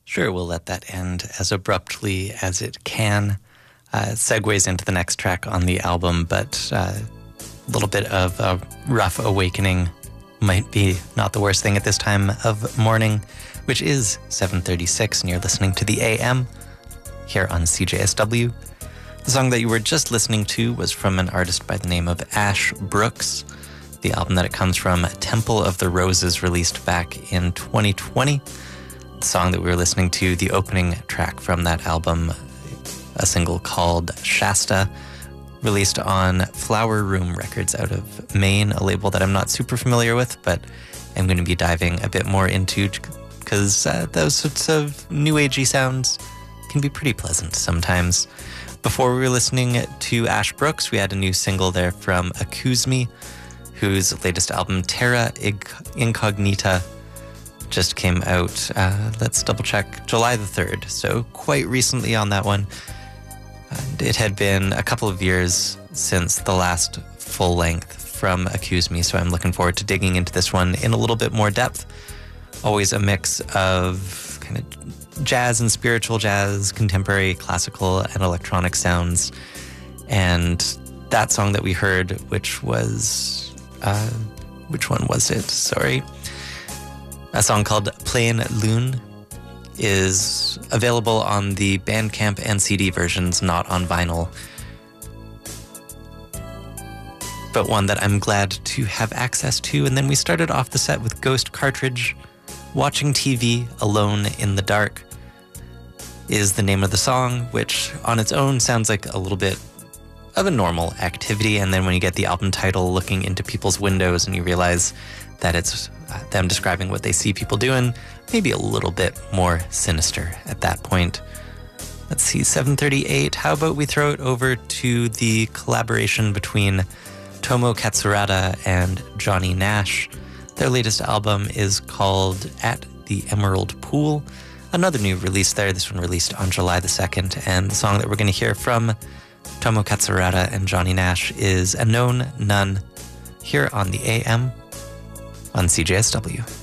Sure, we'll let that end as abruptly as it can. Segues into the next track on the album, but a little bit of a rough awakening might be not the worst thing at this time of morning, which is 7:36, and you're listening to the AM here on CJSW. The song that you were just listening to was from an artist by the name of Ash Brooks. The album that it comes from, Temple of the Roses, released back in 2020. The song that we were listening to, the opening track from that album, a single called Shasta, released on Flower Room Records out of Maine, a label that I'm not super familiar with, but I'm going to be diving a bit more into because those sorts of new agey sounds can be pretty pleasant sometimes. Before we were listening to Ash Brooks, we had a new single there from Akuzmi, whose latest album, Terra Incognita, just came out, let's double check, July the 3rd, so quite recently on that one. And it had been a couple of years since the last full length from Akuzmi, so I'm looking forward to digging into this one in a little bit more depth. Always a mix of kind of jazz and spiritual jazz, contemporary, classical, and electronic sounds. And that song that we heard, which was, which one was it? Sorry. A song called Plain Lune is available on the Bandcamp and CD versions, not on vinyl. But one that I'm glad to have access to. And then we started off the set with Ghost Cartridge. Watching TV Alone in the Dark is the name of the song, which on its own sounds like a little bit of a normal activity. And then when you get the album title, Looking into People's Windows, and you realize that it's them describing what they see people doing, maybe a little bit more sinister at that point. Let's see, 7:38. How about we throw it over to the collaboration between Tomo Katsurada and Johnny Nash. Their latest album is called At the Emerald Pool. Another new release there, this one released on July the 2nd, and the song that we're going to hear from Tomo Katsurada and Johnny Nash is A Known None, here on the AM on CJSW.